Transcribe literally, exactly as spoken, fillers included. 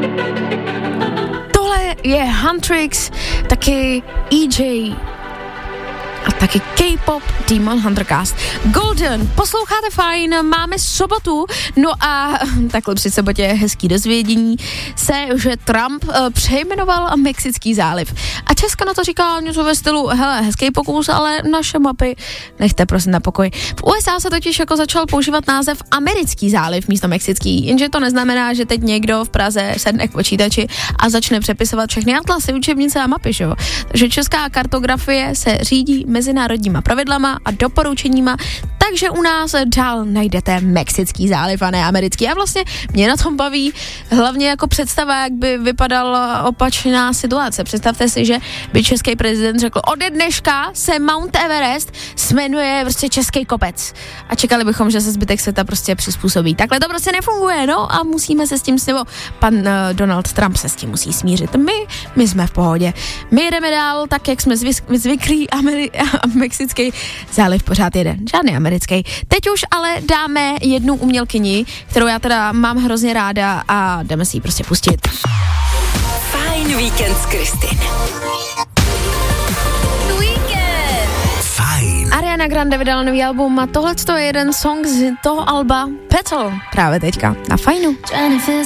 Tohle je Huntrix, taky E J a taky K-pop Demon Huntercast. Golden, posloucháte fajn, máme sobotu, no a takhle při sobotě je hezký dozvědění se, že Trump uh, přejmenoval Mexický záliv. A Česko na to říká něco ve stylu, hele, hezký pokus, ale naše mapy nechte prosím na pokoji. V U S A se totiž jako začal používat název Americký záliv místo Mexický, jenže to neznamená, že teď někdo v Praze sedne k počítači a začne přepisovat všechny atlasy, učebnice a mapy, že jo. Takže česká kartografie se řídí mezinárodníma pravidlama a doporučeníma, takže u nás dál najdete Mexický záliv a ne americký. A vlastně mě na tom baví hlavně jako představa, jak by vypadala opačná situace. Představte si, že by český prezident řekl, ode dneška se Mount Everest jmenuje prostě Český kopec. A čekali bychom, že se zbytek světa prostě přizpůsobí. Takhle to prostě nefunguje, no a musíme se s tím, nebo pan uh, Donald Trump se s tím musí smířit. My, my jsme v pohodě. My jedeme dál tak, jak jsme zvyk, zvyklí, Ameri- a Mexický záliv pořád jeden. Žádný americký. Teď už ale dáme jednu umělkyni, kterou já teda mám hrozně ráda a jdeme si ji prostě pustit. Fajn víkend s Kristin. Víkend. Fajn. Ariana Grande vydala nový album a tohle je jeden song z toho alba Petal právě teďka na Fajnu.